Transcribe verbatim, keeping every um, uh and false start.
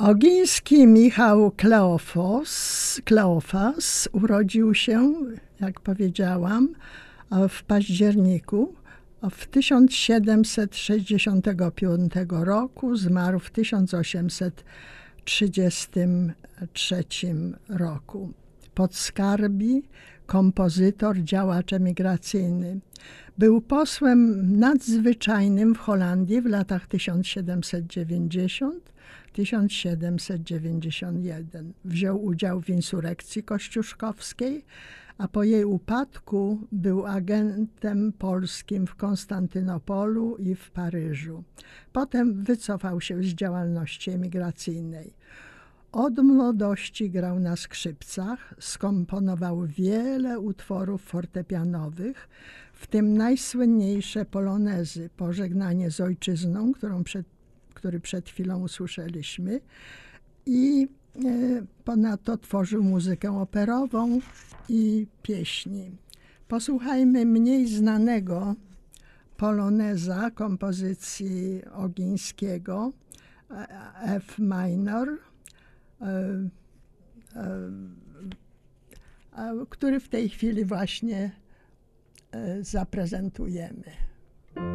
Ogiński Michał Kleofos, Kleofas urodził się, jak powiedziałam, w październiku w tysiąc siedemset sześćdziesiątym piątym roku, zmarł w tysiąc osiemset trzydziestym trzecim roku. Podskarbi, kompozytor, działacz emigracyjny. Był posłem nadzwyczajnym w Holandii w latach tysiąc siedemset dziewięćdziesiątym do tysiąc siedemset dziewięćdziesiątego pierwszego. Wziął udział w insurekcji kościuszkowskiej, a po jej upadku był agentem polskim w Konstantynopolu i w Paryżu. Potem wycofał się z działalności emigracyjnej. Od młodości grał na skrzypcach, skomponował wiele utworów fortepianowych, w tym najsłynniejsze polonezy Pożegnanie z ojczyzną, którą przed, który przed chwilą usłyszeliśmy, i e, ponadto tworzył muzykę operową i pieśni. Posłuchajmy mniej znanego poloneza kompozycji Ogińskiego, F minor, który w tej chwili właśnie zaprezentujemy.